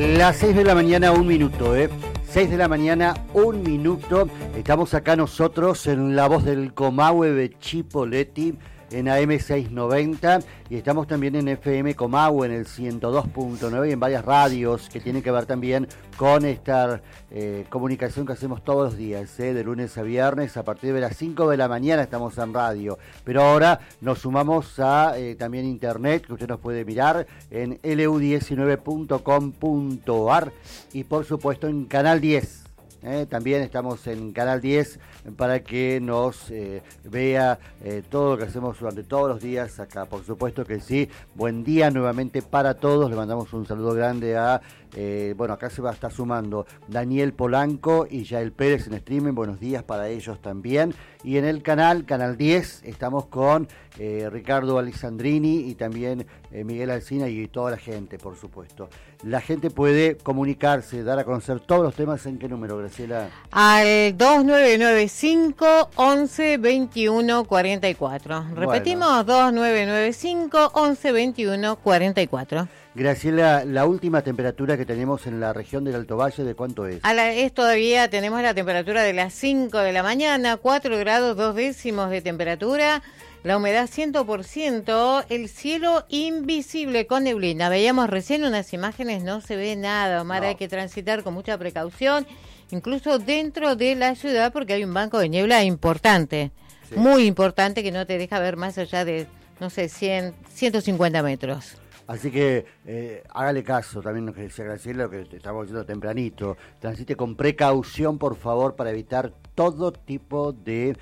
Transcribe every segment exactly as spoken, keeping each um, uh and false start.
Las seis de la mañana, un minuto, ¿eh? seis de la mañana, un minuto. Estamos acá nosotros en La Voz del Comahue de Chipoleti, en A M seiscientos noventa, y estamos también en F M Comahue, en el ciento dos punto nueve, y en varias radios que tienen que ver también con esta eh, comunicación que hacemos todos los días, ¿eh? De lunes a viernes, a partir de las cinco de la mañana estamos en radio. Pero ahora nos sumamos a eh, también internet, que usted nos puede mirar en L U diecinueve punto com punto a r y por supuesto en Canal diez. Eh, también estamos en Canal diez para que nos eh, vea eh, todo lo que hacemos durante todos los días acá. Por supuesto que sí. Buen día nuevamente para todos. Le mandamos un saludo grande a, eh, bueno, acá se va a estar sumando Daniel Polanco y Yael Pérez en streaming. Buenos días para ellos también. Y en el canal, Canal diez, estamos con eh, Ricardo Alessandrini y también eh, Miguel Alsina y toda la gente, por supuesto. La gente puede comunicarse, dar a conocer todos los temas. ¿En qué número, Graciela? Al dos nueve nueve cinco, once, veintiuno, cuarenta y cuatro. Repetimos, bueno. dos nueve nueve cinco, once, veintiuno, cuarenta y cuatro. Graciela, la última temperatura que tenemos en la región del Alto Valle, ¿de cuánto es? A la, es todavía tenemos la temperatura de las cinco de la mañana, cuatro grados dos décimos de temperatura, la humedad cien por ciento, el cielo invisible con neblina. Veíamos recién unas imágenes, no se ve nada, Omar, no. Hay que transitar con mucha precaución, incluso dentro de la ciudad, porque hay un banco de niebla importante, sí. Muy importante, que no te deja ver más allá de, no sé, cien, ciento cincuenta metros. Así que eh, hágale caso también lo que decía Graciela, lo que estamos diciendo tempranito. Transite con precaución, por favor, para evitar todo tipo de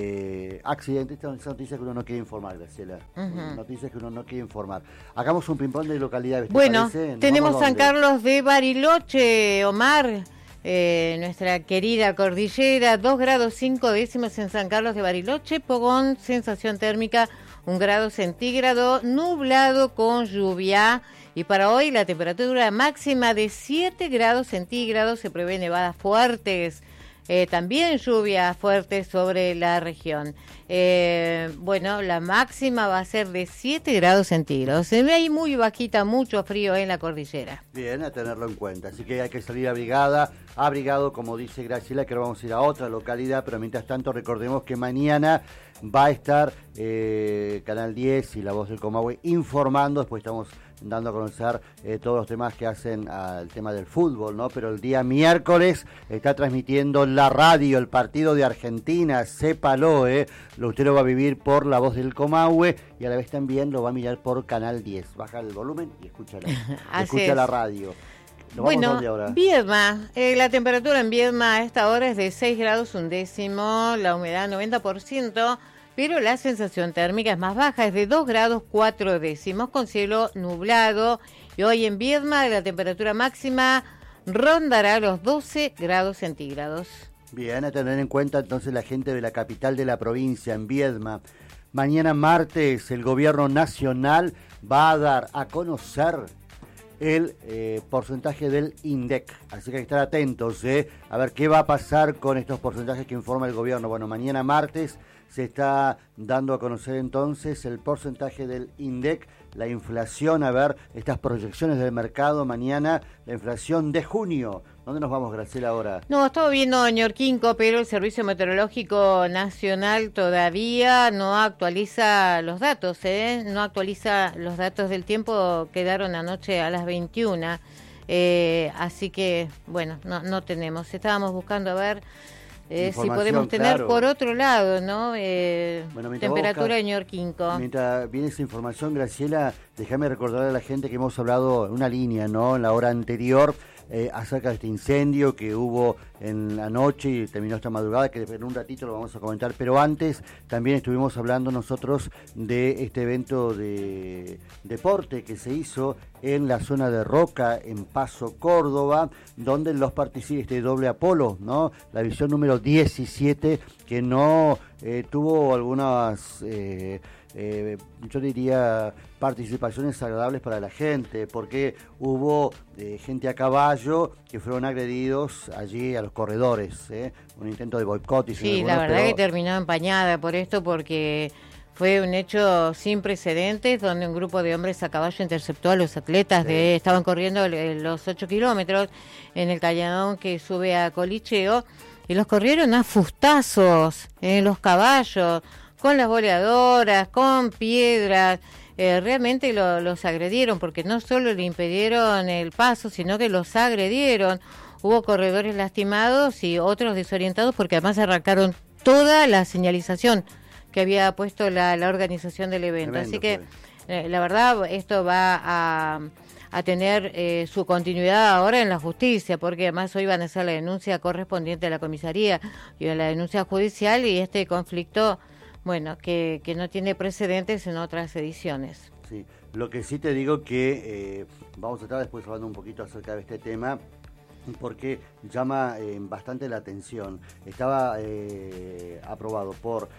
eh, accidentes. Estas son noticias que uno no quiere informar, Graciela. Uh-huh. Noticias que uno no quiere informar. Hagamos un ping-pong de localidades. Bueno, tenemos San Carlos de Bariloche, Omar. Eh, nuestra querida cordillera, dos grados cinco décimos en San Carlos de Bariloche, con sensación térmica un grado centígrado, nublado con lluvia. Y para hoy la temperatura máxima de siete grados centígrados, se prevé nevadas fuertes, eh, también lluvias fuertes sobre la región. Eh, bueno, la máxima va a ser de siete grados centígrados. Se ve ahí muy bajita, mucho frío en la cordillera. Bien, a tenerlo en cuenta. Así que hay que salir abrigada, abrigado, como dice Graciela, que ahora vamos a ir a otra localidad, pero mientras tanto recordemos que mañana va a estar eh, Canal diez y La Voz del Comahue informando. Después estamos dando a conocer eh, todos los temas que hacen al tema del fútbol, ¿no? Pero el día miércoles está transmitiendo la radio el partido de Argentina, sépalo, ¿eh? Lo usted lo va a vivir por La Voz del Comahue y a la vez también lo va a mirar por Canal diez. Baja el volumen y escucha la, escucha la radio. Bueno, Viedma, eh, la temperatura en Viedma a esta hora es de seis grados un décimo, la humedad noventa por ciento, pero la sensación térmica es más baja, es de dos grados cuatro décimos, con cielo nublado. Y hoy en Viedma la temperatura máxima rondará los doce grados centígrados. Bien, a tener en cuenta entonces la gente de la capital de la provincia, en Viedma. Mañana martes el gobierno nacional va a dar a conocer el eh, porcentaje del INDEC, así que hay que estar atentos, ¿eh? A ver qué va a pasar con estos porcentajes que informa el gobierno. Bueno, mañana martes se está dando a conocer entonces el porcentaje del INDEC, la inflación, a ver, estas proyecciones del mercado mañana, la inflación de junio. ¿Dónde nos vamos, Graciela, ahora? No, estaba viendo Ñorquinco, pero el Servicio Meteorológico Nacional todavía no actualiza los datos, ¿eh? No actualiza los datos del tiempo, quedaron anoche a las veintiuna, eh, así que, bueno, no, no tenemos. Estábamos buscando a ver eh, si podemos tener, claro, por otro lado, ¿no? Eh, bueno, temperatura de Ñorquinco. Mientras viene esa información, Graciela, déjame recordar a la gente que hemos hablado en una línea, ¿no? En la hora anterior, Eh, acerca de este incendio que hubo en la noche y terminó esta madrugada, que en un ratito lo vamos a comentar, pero antes también estuvimos hablando nosotros de este evento de deporte que se hizo en la zona de Roca, en Paso, Córdoba, donde los participantes de doble Apolo, ¿no? La edición número diecisiete, que no eh, tuvo algunas eh, eh, yo diría participaciones agradables para la gente, porque hubo eh, gente a caballo que fueron agredidos allí a los corredores, ¿eh? Un intento de boicot. Y sí, la verdad pero... que terminó empañada por esto, porque Fue un hecho sin precedentes, donde un grupo de hombres a caballo interceptó a los atletas, sí. de estaban corriendo los ocho kilómetros en el cañadón que sube a Colicheo, y los corrieron a fustazos en los caballos, con las boleadoras, con piedras. Eh, realmente lo, los agredieron, porque no solo le impidieron el paso, sino que los agredieron. Hubo corredores lastimados y otros desorientados, porque además arrancaron toda la señalización que había puesto la, la organización del evento. Tremendo, Así que, pues. eh, la verdad, esto va a, a tener eh, su continuidad ahora en la justicia, porque además hoy van a hacer la denuncia correspondiente a la comisaría y a la denuncia judicial, y este conflicto, bueno, que, que no tiene precedentes en otras ediciones. Sí, lo que sí te digo que eh, vamos a estar después hablando un poquito acerca de este tema, porque llama eh, bastante la atención. Estaba eh, aprobado por,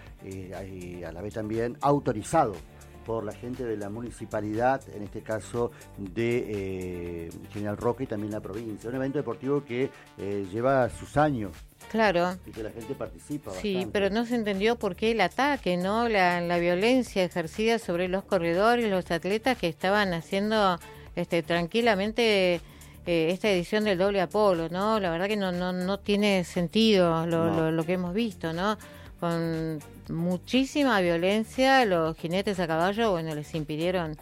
eh, a la vez también autorizado por la gente de la municipalidad, en este caso de eh, General Roca y también la provincia. Un evento deportivo que eh, lleva sus años. Claro. Y que la gente participa Sí, bastante. Pero no se entendió por qué el ataque, ¿no? La, la violencia ejercida sobre los corredores, los atletas que estaban haciendo este, tranquilamente eh, esta edición del doble Apolo, ¿no? La verdad que no no no tiene sentido lo, no. lo, lo que hemos visto, ¿no? Con muchísima violencia, los jinetes a caballo, bueno, les impidieron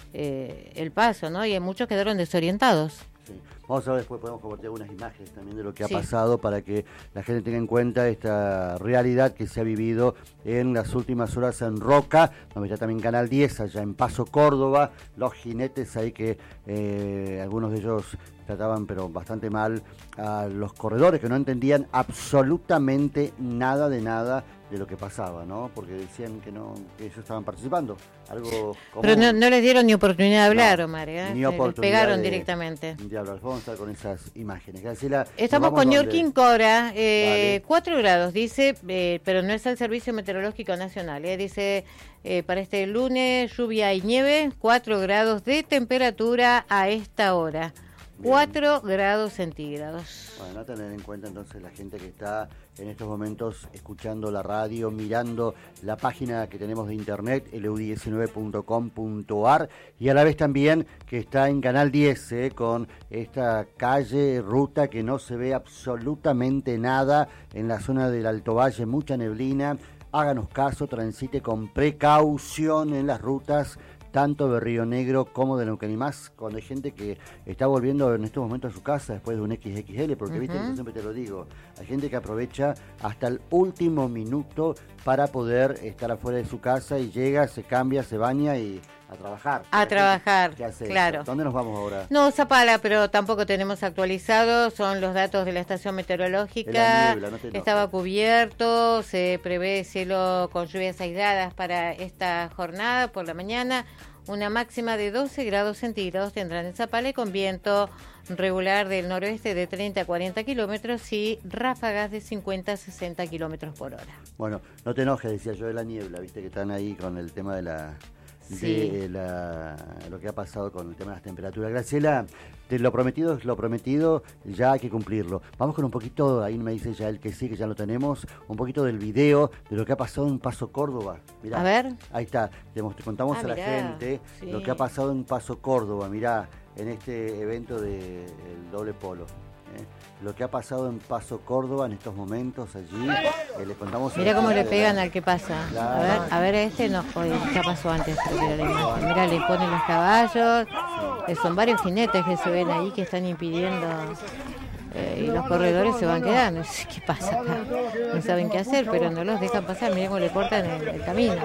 eh, el paso, ¿no? Y muchos quedaron desorientados. Sí. Vamos a ver, después podemos compartir algunas imágenes también de lo que ha sí. pasado, para que la gente tenga en cuenta esta realidad que se ha vivido en las últimas horas en Roca, donde está también Canal diez, allá en Paso Córdoba, los jinetes ahí que eh, algunos de ellos trataban pero bastante mal a los corredores, que no entendían absolutamente nada de nada de lo que pasaba, ¿no? Porque decían que no, que ellos estaban participando. Algo como... Pero no, no les dieron ni oportunidad de hablar, no, Omar, ¿eh? Ni oportunidad. Les pegaron de, directamente. De hablar. Vamos a estar con esas imágenes. Graciela, estamos con donde... Yorkin Cora, eh, cuatro grados, dice, eh, pero no es el Servicio Meteorológico Nacional, eh, dice eh, para este lunes lluvia y nieve, cuatro grados de temperatura a esta hora. cuatro grados centígrados. Bueno, a tener en cuenta entonces la gente que está en estos momentos escuchando la radio, mirando la página que tenemos de internet, L U diecinueve punto com punto a r, y a la vez también que está en Canal diez, eh, con esta calle, ruta que no se ve absolutamente nada en la zona del Alto Valle, mucha neblina. Háganos caso, transite con precaución en las rutas, tanto de Río Negro como de Neuquén, y más cuando hay gente que está volviendo en estos momentos a su casa después de un equis equis ele, porque uh-huh. viste, yo siempre te lo digo, hay gente que aprovecha hasta el último minuto para poder estar afuera de su casa, y llega, se cambia, se baña y a trabajar. A trabajar, ¿Qué hace claro. Eso? ¿Dónde nos vamos ahora? No, Zapala, pero tampoco tenemos actualizado, son los datos de la estación meteorológica. La niebla, no te Estaba cubierto, se prevé cielo con lluvias aisladas para esta jornada por la mañana. Una máxima de doce grados centígrados tendrán en Zapala, y con viento regular del noroeste de treinta a cuarenta kilómetros y ráfagas de cincuenta a sesenta kilómetros por hora. Bueno, no te enojes, decía yo, de la niebla, viste que están ahí con el tema de la... Sí. de la, lo que ha pasado con el tema de las temperaturas. Graciela, te lo prometido es lo prometido, ya hay que cumplirlo. Vamos con un poquito, ahí me dice ya el que sí, que ya lo tenemos, un poquito del video de lo que ha pasado en Paso Córdoba. Mirá, a ver. Ahí está, te, te contamos ah, a la mirá, gente sí. lo que ha pasado en Paso Córdoba, mirá, en este evento del doble polo. ¿eh? Lo que ha pasado en Paso Córdoba en estos momentos allí, eh, le contamos... Mira cómo le pegan al que pasa. Claro. A ver, a ver este no, oye, ya pasó antes, pero mira la imagen. Mira, le ponen los caballos, eh, son varios jinetes que se ven ahí que están impidiendo, eh, y los corredores se van quedando. ¿Qué pasa acá? No saben qué hacer, pero no los dejan pasar. Miren cómo le cortan el, el camino.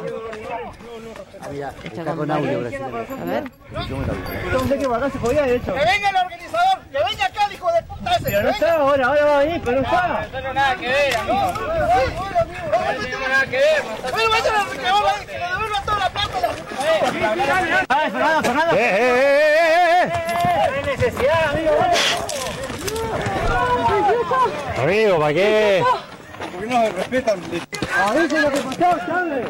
Ah, mira, está, está con, con audio, Brasil. A ver. No sé qué pasó, se podía, de hecho. ¡Que venga el organizador! ¡Que venga acá, hijo de puta ese! Pero no está ahora, ahora va a venir, pero no está. No tiene nada que ver, ¿no? No tiene nada que ver. Bueno, vayan a reclamar, que le devuelvan toda la plata. ¡Ah, Fernando, Fernando! ¡Eh, eh, eh, eh! No hay necesidad, amigo. Amigo, ¿para qué? ¿Por qué no se respetan? A ver lo que pasó, ¿sabes?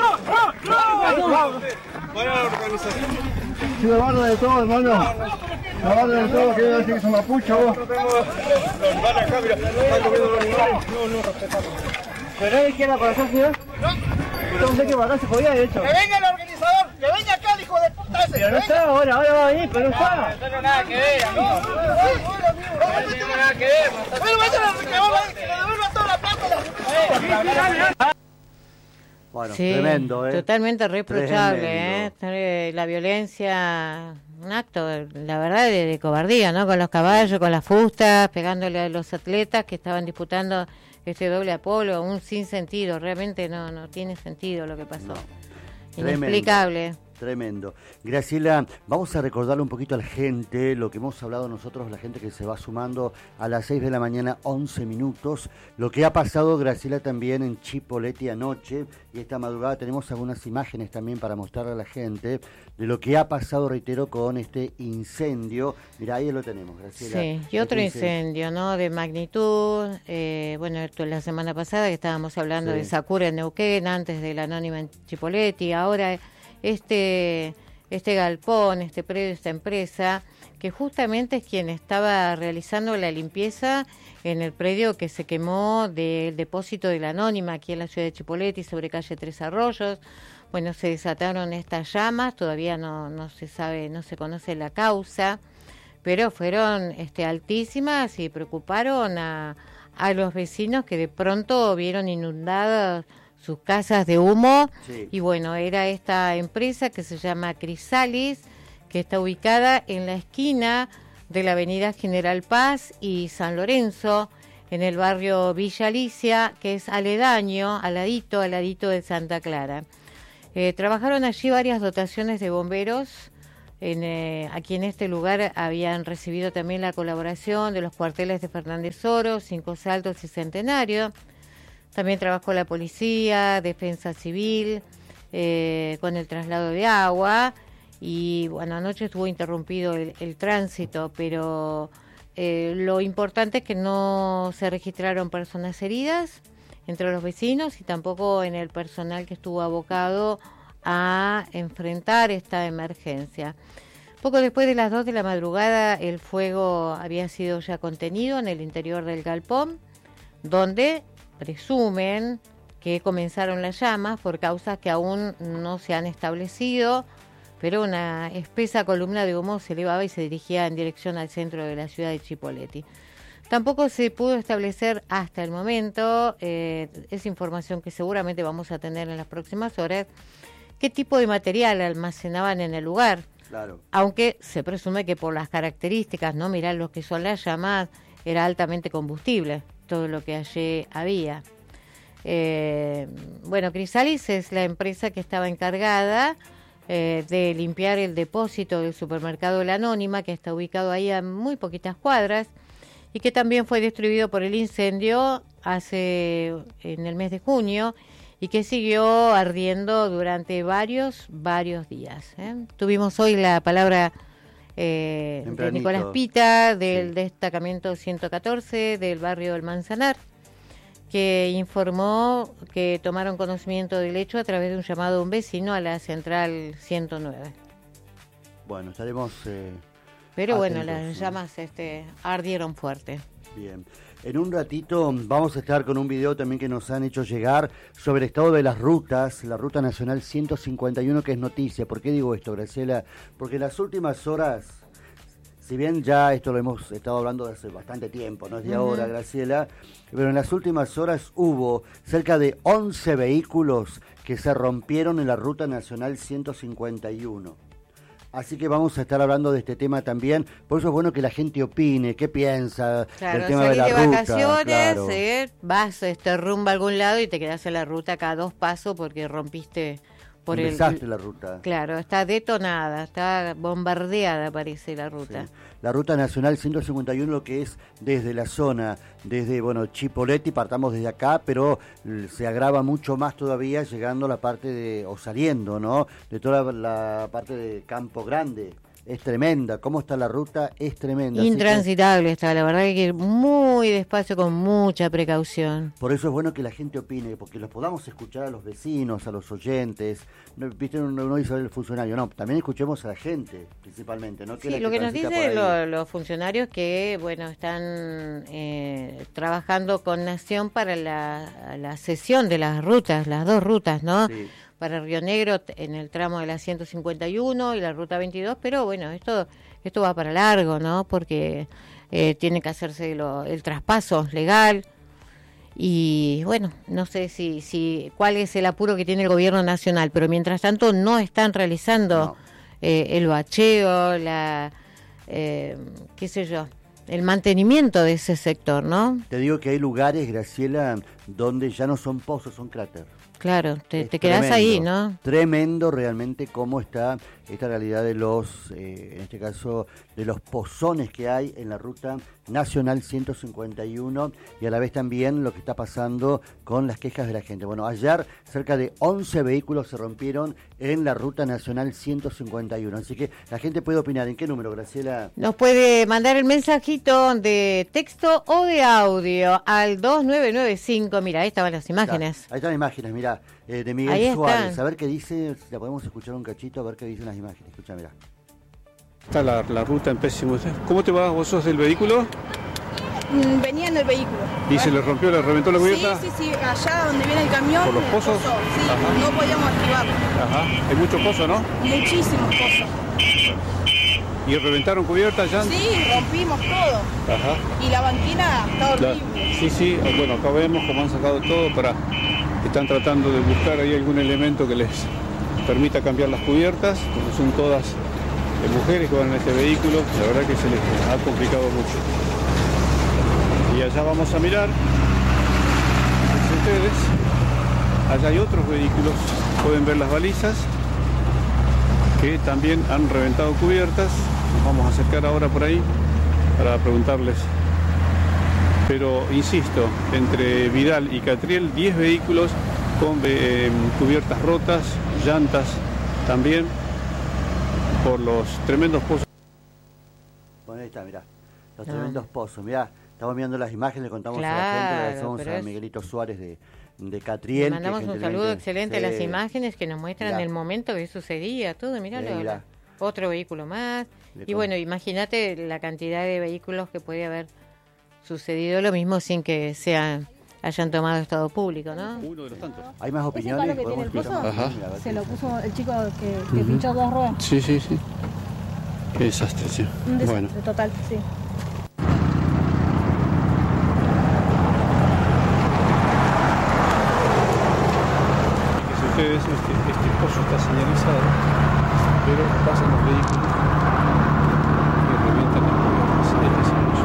Buena organización. Ciudadano de todo, hermano. No, de todo, que decir que son mapuches, vos. Los animales acá, mira, están comiendo los animales. No, no, respetamos. ¿Pero no hay izquierda para hacer, señor? No. Entonces que para acá se podía, de hecho. ¡Que venga el organizador! ¡Que venga acá el hijo de puta ese! Pero no está ahora, ahora va a venir, pero no está. No tengo nada que ver, amigo. No tengo nada que ver. Bueno, vayan a reclamar, que le devuelvan toda la plata. Bueno, Sí, tremendo, ¿eh? totalmente reprochable, Tremendo. ¿eh? La violencia, un acto, la verdad, de, de cobardía, ¿no? Con los caballos, con las fustas, pegándole a los atletas que estaban disputando este doble apolo, un sinsentido, realmente no no tiene sentido lo que pasó. No. Inexplicable. Tremendo. Graciela, vamos a recordarle un poquito a la gente lo que hemos hablado nosotros, la gente que se va sumando a las seis de la mañana, once minutos. Lo que ha pasado, Graciela, también en Chipoleti anoche y esta madrugada tenemos algunas imágenes también para mostrarle a la gente de lo que ha pasado, reitero, con este incendio. Mira, ahí lo tenemos, Graciela. Sí, y otro Este incendio, ¿no? De magnitud. Eh, bueno, esto la semana pasada que estábamos hablando Sí. de Sakura en Neuquén, antes de la Anónima en Chipoleti, ahora este este galpón, este predio, esta empresa, que justamente es quien estaba realizando la limpieza en el predio que se quemó del depósito de la Anónima aquí en la ciudad de Chipoleti, sobre calle Tres Arroyos. Bueno, se desataron estas llamas, todavía no, no se sabe, no se conoce la causa, pero fueron este, altísimas y preocuparon a, a los vecinos que de pronto vieron inundadas sus casas de humo. Sí. Y bueno, era esta empresa que se llama Crisalis, que está ubicada en la esquina de la avenida General Paz y San Lorenzo, en el barrio Villa Alicia, que es aledaño, aladito, aladito de Santa Clara. Eh, trabajaron allí varias dotaciones de bomberos. En, eh, aquí en este lugar habían recibido también la colaboración de los cuarteles de Fernández Oro, Cinco Saltos y Centenario. También trabajó la policía, defensa civil, eh, con el traslado de agua. Y bueno, anoche estuvo interrumpido el, el tránsito, pero eh, lo importante es que no se registraron personas heridas entre los vecinos y tampoco en el personal que estuvo abocado a enfrentar esta emergencia. Poco después de las dos de la madrugada, el fuego había sido ya contenido en el interior del galpón, donde presumen que comenzaron las llamas por causas que aún no se han establecido, pero una espesa columna de humo se elevaba y se dirigía en dirección al centro de la ciudad de Chipoleti. Tampoco se pudo establecer hasta el momento, eh, es información que seguramente vamos a tener en las próximas horas, qué tipo de material almacenaban en el lugar. Claro. Aunque se presume que por las características, no mirar lo que son las llamas, era altamente combustible todo lo que allí había. Eh, bueno, Crisalis es la empresa que estaba encargada eh, de limpiar el depósito del supermercado La Anónima, que está ubicado ahí a muy poquitas cuadras y que también fue destruido por el incendio hace en el mes de junio y que siguió ardiendo durante varios, varios días. ¿eh? Tuvimos hoy la palabra eh, de Nicolás Pita, del sí. destacamento ciento catorce del barrio del Manzanar, que informó que tomaron conocimiento del hecho a través de un llamado de un vecino a la central ciento nueve. Bueno, estaremos... Eh, Pero atentos, bueno, las ¿sí? llamas este, ardieron fuerte. Bien. En un ratito vamos a estar con un video también que nos han hecho llegar sobre el estado de las rutas, la Ruta Nacional ciento cincuenta y uno, que es noticia. ¿Por qué digo esto, Graciela? Porque en las últimas horas, si bien ya esto lo hemos estado hablando desde hace bastante tiempo, no es de uh-huh. ahora, Graciela, pero en las últimas horas hubo cerca de once vehículos que se rompieron en la Ruta Nacional ciento cincuenta y uno. Así que vamos a estar hablando de este tema también. Por eso es bueno que la gente opine, qué piensa claro, del tema de la de ruta. Vacaciones, claro. eh, vas este, rumbo a algún lado y te quedas en la ruta cada dos pasos porque rompiste por Empezaste el... la ruta. Claro, está detonada, está bombardeada parece la ruta. Sí. La Ruta Nacional ciento cincuenta y uno, lo que es desde la zona, desde bueno Chipoleti, partamos desde acá, pero se agrava mucho más todavía llegando a la parte de, o saliendo, ¿no? De toda la, la parte de Campo Grande, es tremenda. ¿Cómo está la ruta? Es tremenda. Intransitable que... está, la verdad que hay que ir muy despacio, con mucha precaución. Por eso es bueno que la gente opine, porque los podamos escuchar a los vecinos, a los oyentes. No, viste, uno no dice el funcionario, no, también escuchemos a la gente, principalmente. ¿No? Que sí, la lo que, que nos dicen lo, los funcionarios que, bueno, están eh, trabajando con Nación para la, la cesión de las rutas, las dos rutas, ¿no? Sí. Para Río Negro en el tramo de la ciento cincuenta y uno y la ruta veintidós, pero bueno, esto esto va para largo, ¿no? Porque eh, tiene que hacerse lo, el traspaso legal y bueno, no sé si si cuál es el apuro que tiene el gobierno nacional, pero mientras tanto no están realizando no. eh, el bacheo, la eh, qué sé yo, el mantenimiento de ese sector, ¿no? Te digo que hay lugares, Graciela, donde ya no son pozos, son cráteres. Claro, te, te quedás ahí, ¿no? Tremendo realmente cómo está esta realidad de los, eh, en este caso, de los pozones que hay en la ruta nacional ciento cincuenta y uno y a la vez también lo que está pasando con las quejas de la gente. Bueno, ayer cerca de once vehículos se rompieron en la ruta nacional ciento cincuenta y uno, así que la gente puede opinar. ¿En qué número, Graciela? Nos puede mandar el mensajito de texto o de audio al dos nueve nueve cinco. Mira, ahí estaban las imágenes. Ahí están las imágenes, mira, eh, de Miguel ahí Suárez. Están. A ver qué dice, si la podemos escuchar un cachito, a ver qué dicen las imágenes. Escucha, mira. Está la, la ruta en pésimo estado. ¿Cómo te vas? ¿Vos sos del vehículo? Mm, venía en el vehículo. ¿Y se le rompió, le reventó la cubierta? Sí, sí, sí, allá donde viene el camión. ¿Por los pozos? Pozo, sí, Ajá. no podíamos activarlo. Ajá, hay mucho pozo, ¿no? Muchísimos pozos. ¿Y reventaron cubierta ya? Sí, rompimos todo. Ajá. Y la banquina está horrible. La, sí, sí, bueno, acá vemos cómo han sacado todo para... Están tratando de buscar ahí algún elemento que les permita cambiar las cubiertas, porque son todas de mujeres que van en este vehículo, la verdad que se les ha complicado mucho. Y allá vamos a mirar, ustedes, allá hay otros vehículos, pueden ver las balizas, que también han reventado cubiertas. Nos vamos a acercar ahora por ahí para preguntarles. Pero insisto, entre Vidal y Catriel, diez vehículos con eh, cubiertas rotas, llantas también, por los tremendos pozos. Bueno, ahí está, mirá, los no. tremendos pozos, mirá, estamos viendo las imágenes, le contamos claro, a la gente, le agradecemos a es... Miguelito Suárez de, de Catriel. Le mandamos un saludo excelente a sí. las imágenes que nos muestran mirá. El momento que sucedía, todo, mirá, sí, mirá. Otro vehículo más, le y con... bueno, imagínate la cantidad de vehículos que puede haber sucedido lo mismo sin que sean hayan tomado estado público, ¿no? Uno de los tantos. Hay más opiniones. ¿Ese palo que tiene el pozo? Ajá. Se lo puso el chico que, que uh-huh. pinchó dos ruedas. Sí, sí, sí. Qué desastre, sí. Un desastre bueno. total, sí. Fíjense ustedes, este, este pozo está señalizado, pero pasan los vehículos y revientan las cubiertas. Este es el pozo.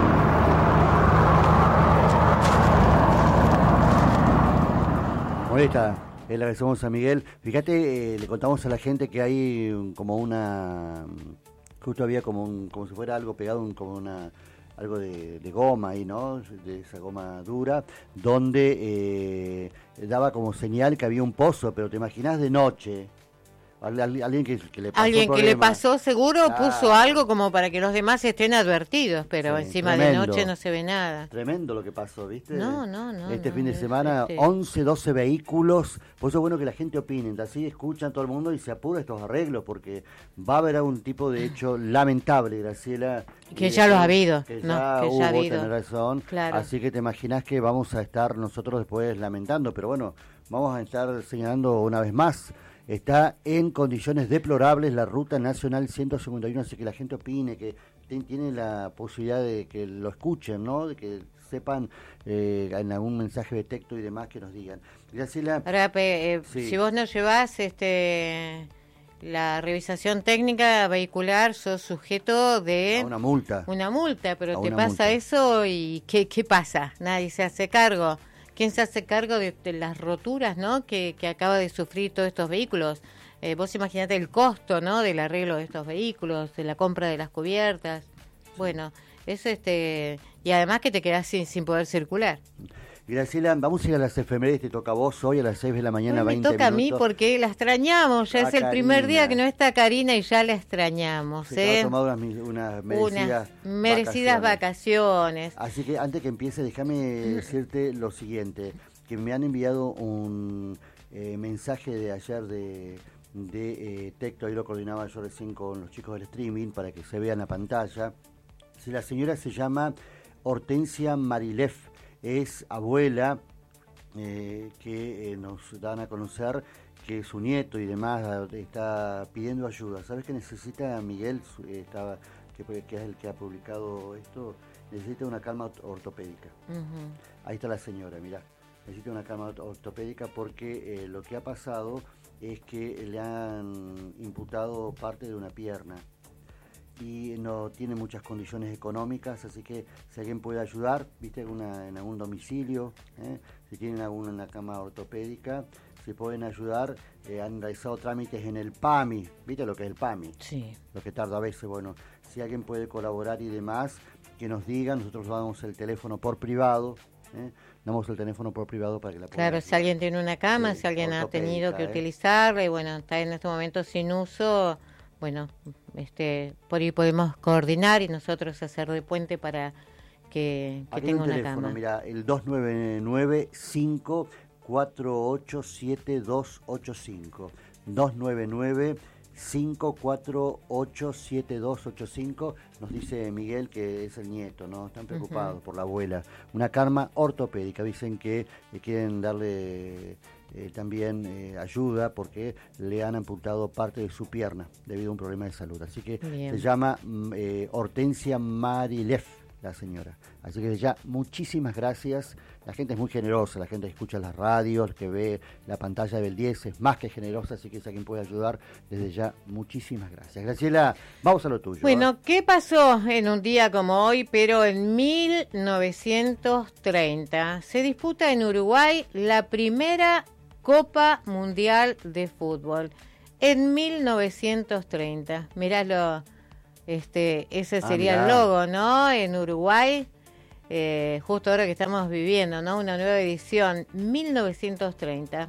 Ahí está, le agradecemos a Miguel. Fíjate, eh, le contamos a la gente que hay um, como una, justo había como un, como si fuera algo pegado, un, como una, algo de, de goma ahí, ¿no? De esa goma dura, donde eh, daba como señal que había un pozo, pero te imaginas de noche. Alguien que, que le pasó alguien que le pasó seguro ah, puso algo como para que los demás estén advertidos, pero sí, encima tremendo. De noche no se ve nada. Tremendo lo que pasó, ¿viste? No, no, no. Este no, fin de no, semana, este... once, doce vehículos. Por eso es bueno que la gente opine, así escuchan todo el mundo y se apura estos arreglos, porque va a haber algún tipo de hecho lamentable, Graciela. Que ya lo ha habido, que no, ya que hubo, ya ha habido. Tenés razón. Claro. Así que te imaginas que vamos a estar nosotros después lamentando, pero bueno, vamos a estar señalando una vez más. Está en condiciones deplorables la ruta nacional ciento cincuenta y uno, así que la gente opine, que tiene la posibilidad de que lo escuchen, ¿no? De que sepan eh, en algún mensaje de texto y demás que nos digan. Graciela. Ahora, eh, sí. Si vos no llevás este, la revisación técnica vehicular, sos sujeto de... A una multa. Una multa, pero a te pasa multa. Eso y ¿qué, ¿qué pasa? Nadie se hace cargo. ¿Quién se hace cargo de, de las roturas, ¿no? que, que acaba de sufrir todos estos vehículos? Eh, vos imaginate el costo, ¿no? Del arreglo de estos vehículos, de la compra de las cubiertas. Bueno, es este y además que te quedás sin, sin poder circular. Graciela, vamos a ir a las efemérides, te toca a vos hoy a las seis de la mañana, Hoy me veinte toca minutos. a mí porque la extrañamos, ya A es el primer Karina. día que no está Karina y ya la extrañamos. Se ¿eh? ha tomado unas, mi- unas merecidas, Unas merecidas vacaciones. Así que antes que empiece, déjame decirte lo siguiente, que me han enviado un eh, mensaje de ayer de, de eh, texto, ahí lo coordinaba yo recién con los chicos del streaming para que se vea en la pantalla. Si la señora se llama Hortensia Marilef, es abuela, eh, que eh, nos dan a conocer que su nieto y demás está pidiendo ayuda. ¿Sabes qué necesita Miguel? Su- eh, estaba, que, que es el que ha publicado esto. Necesita una cama ort- ortopédica. Ujú. Ahí está la señora, mirá. Necesita una cama ort- ortopédica porque eh, lo que ha pasado es que le han imputado parte de una pierna y no tiene muchas condiciones económicas, así que si alguien puede ayudar, viste, alguna, en algún domicilio, ¿eh? Si tienen alguna una cama ortopédica, si pueden ayudar, eh, han realizado trámites en el PAMI, viste lo que es el PAMI, Sí. lo que tarda a veces, bueno, si alguien puede colaborar y demás, que nos digan, nosotros damos el teléfono por privado, ¿eh? Damos el teléfono por privado para que la puedan Claro, si ayudar. alguien tiene una cama, Sí, si alguien ha tenido que ortopédica, ¿eh? utilizarla y bueno, está en este momento sin uso, bueno, este, por ahí podemos coordinar y nosotros hacer de puente para que, que Aquí hay tenga un una teléfono, cama. mira, el dos nueve nueve, cinco cuatro ocho, siete dos ocho cinco. dos nueve nueve, cinco cuatro ocho, siete dos ocho cinco. Nos dice Miguel que es el nieto, ¿no? Están preocupados Ujú. por la abuela. Una cama ortopédica. Dicen que eh, quieren darle eh, también eh, ayuda porque le han amputado parte de su pierna debido a un problema de salud. Así que Bien. se llama mm, eh, Hortensia Marilef, la señora. Así que ya, muchísimas gracias. La gente es muy generosa, la gente que escucha las radios, que ve la pantalla del diez, es más que generosa, así que si alguien puede ayudar, desde ya, muchísimas gracias. Graciela, vamos a lo tuyo. Bueno, ¿eh? ¿qué pasó en un día como hoy, pero en mil novecientos treinta? Se disputa en Uruguay la primera Copa Mundial de Fútbol. En mil novecientos treinta. Miralo, este, ese Ah, sería el mirá. logo, ¿no? En Uruguay, eh, justo ahora que estamos viviendo, ¿no? Una nueva edición, mil novecientos treinta.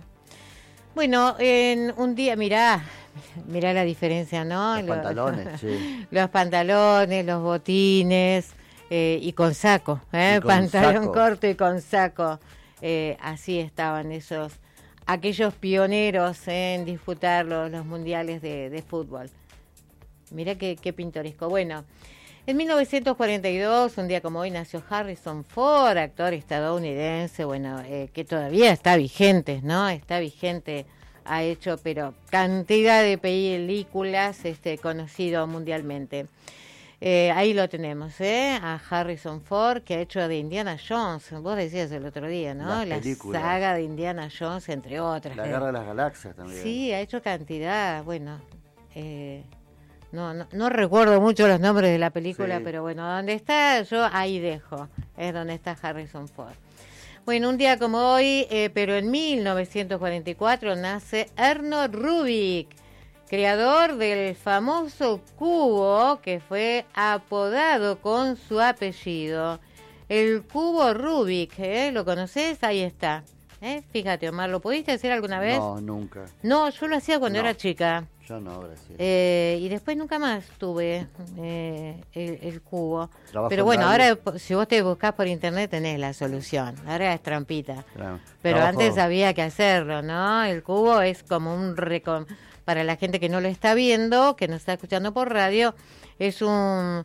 Bueno, en un día, mirá, mirá la diferencia, ¿no? Los Lo- pantalones, sí. Los pantalones, los botines eh, y con saco, ¿eh? Y con Pantalón saco. corto y con saco. Eh, así estaban esos, aquellos pioneros en disputar los, los mundiales de, de fútbol. Mirá qué, qué pintoresco. Bueno, en mil novecientos cuarenta y dos, un día como hoy, nació Harrison Ford, actor estadounidense, bueno, eh, que todavía está vigente, ¿no? Está vigente, ha hecho, pero cantidad de películas, este, conocido mundialmente. Eh, ahí lo tenemos, ¿eh? A Harrison Ford, que ha hecho de Indiana Jones, vos decías el otro día, ¿no? Las La películas. saga de Indiana Jones, entre otras. La ¿eh? Guerra de las Galaxias también. Sí, ha hecho cantidad, bueno, eh, no, no, no recuerdo mucho los nombres de la película, Sí. pero bueno, donde está, yo ahí dejo, es donde está Harrison Ford. Bueno, un día como hoy, eh, pero en mil novecientos cuarenta y cuatro, nace Erno Rubik, creador del famoso cubo que fue apodado con su apellido, el cubo Rubik, ¿eh? ¿Lo conoces? Ahí está. ¿Eh? Fíjate, Omar, ¿lo pudiste hacer alguna vez? No, nunca. No, yo lo hacía cuando No. era chica. Yo no, gracias. Eh, y después nunca más tuve eh, el, el cubo. Trabajo Pero en bueno, radio. ahora po- si vos te buscás por internet tenés la solución. Ahora es trampita. Claro. Pero Trabajo- antes había que hacerlo, ¿no? El cubo es como un... recom- para la gente que no lo está viendo, que nos está escuchando por radio, es un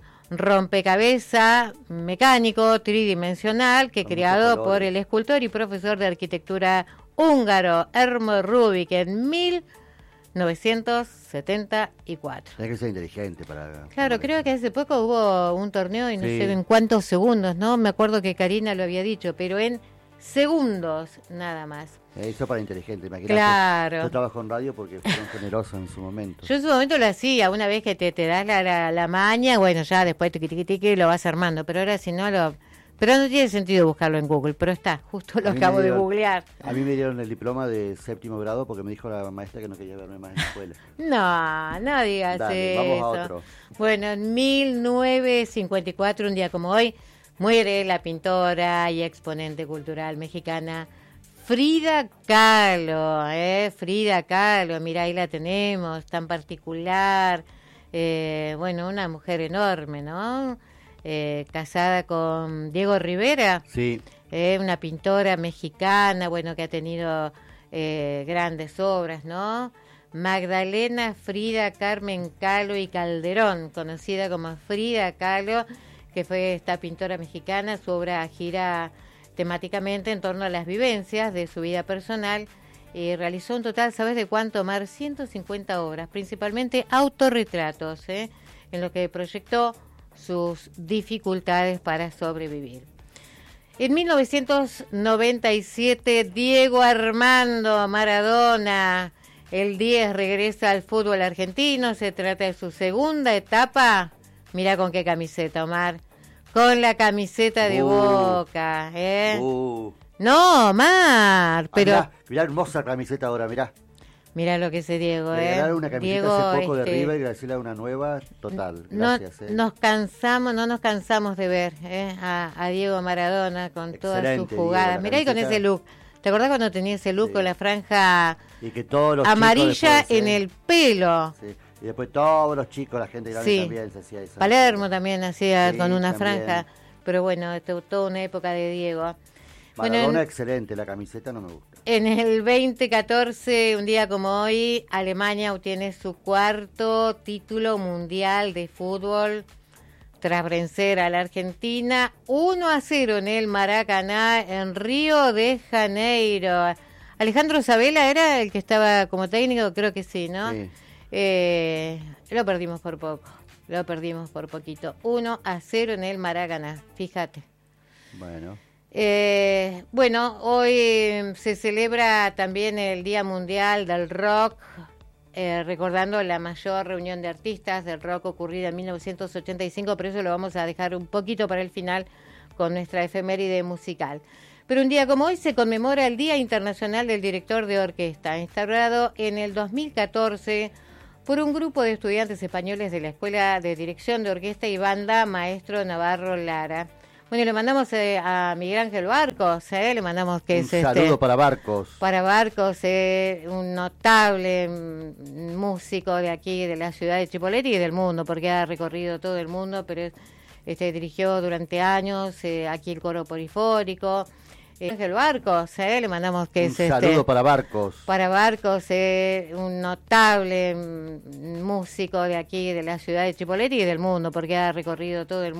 rompecabezas mecánico tridimensional que Con muchos creado por colores. el escultor y profesor de arquitectura húngaro Erno Rubik en mil novecientos setenta y cuatro. Tenés que ser inteligente para... Claro, para- creo que hace poco hubo un torneo y no Sí. sé en cuántos segundos, ¿no? Me acuerdo que Karina lo había dicho, pero en segundos nada más. Eso para inteligente, imagínate. Claro. Yo trabajo en radio porque fueron generosos en su momento. Yo en su momento lo hacía, una vez que te, te das la, la, la maña, bueno, ya después tiqui, tiqui, tiqui, lo vas armando, pero ahora si no lo... Pero no tiene sentido buscarlo en Google, pero está, justo lo A mí me acabo de dieron- googlear. A mí me dieron el diploma de séptimo grado porque me dijo la maestra que no quería verme más en la escuela. No, no digas Dale, eso. vamos a otro. Bueno, en mil novecientos cincuenta y cuatro, un día como hoy, Muere la pintora y exponente cultural mexicana Frida Kahlo, ¿eh? Frida Kahlo, mira, ahí la tenemos, tan particular, eh, bueno, una mujer enorme, ¿no? Eh, casada con Diego Rivera, Sí. eh, una pintora mexicana, bueno, que ha tenido eh, grandes obras, ¿no? Magdalena Frida Carmen Kahlo y Calderón, conocida como Frida Kahlo, que fue esta pintora mexicana. Su obra gira temáticamente en torno a las vivencias de su vida personal y realizó un total, ¿sabes de cuánto, Omar? ciento cincuenta obras, principalmente autorretratos, ¿eh? En lo que proyectó sus dificultades para sobrevivir. En mil novecientos noventa y siete, Diego Armando Maradona, el diez, regresa al fútbol argentino. Se trata de su segunda etapa. Mira con qué camiseta, Omar. Con la camiseta de Uh. Boca, ¿eh? Uh. No, Omar, pero... Ah, mirá, mirá hermosa camiseta ahora, mirá. Mira lo que es Diego, Le ¿eh? regalaron una camiseta Diego, hace poco este, de River y Graciela una nueva, total. no, Gracias, eh. nos cansamos, no nos cansamos de ver ¿eh? a, a Diego Maradona con todas sus Excelente, jugadas. Diego, la Mirá ahí con camiseta. ese look. ¿Te acordás cuando tenía ese look Sí. con la franja Y que todos los chicos amarilla después, en eh, el pelo? sí. Y después todos los chicos, la gente grande Sí. también se hacía eso. Palermo también hacía Sí, con una también. franja, pero bueno, esto, toda una época de Diego. Bueno, Maradona, en, excelente, la camiseta no me gusta. en el veinte catorce, un día como hoy, Alemania obtiene su cuarto título mundial de fútbol tras vencer a la Argentina uno a cero en el Maracaná, en Río de Janeiro. Alejandro Sabela era el que estaba como técnico, creo que sí, ¿no? Sí. Eh, lo perdimos por poco, lo perdimos por poquito. uno a cero en el Maracaná, fíjate. Bueno, Eh, bueno, hoy se celebra también el Día Mundial del Rock, eh, recordando la mayor reunión de artistas del rock ocurrida en mil novecientos ochenta y cinco, pero eso lo vamos a dejar un poquito para el final con nuestra efeméride musical. Pero un día como hoy se conmemora el Día Internacional del Director de Orquesta, instaurado en el dos mil catorce por un grupo de estudiantes españoles de la Escuela de Dirección de Orquesta y Banda Maestro Navarro Lara. Bueno, le mandamos eh, a Miguel Ángel Barcos, eh, le mandamos que un es saludo este, para Barcos. para Barcos, eh, un notable mm, músico de aquí, de la ciudad de Chipoleti y del mundo, porque ha recorrido todo el mundo, pero este, dirigió durante años eh, aquí el coro polifónico. Eh, Ángel Barcos, eh, le mandamos que Un es saludo este, para Barcos. para Barcos, eh, un notable mm, músico de aquí, de la ciudad de Chipoleti y del mundo, porque ha recorrido todo el mundo.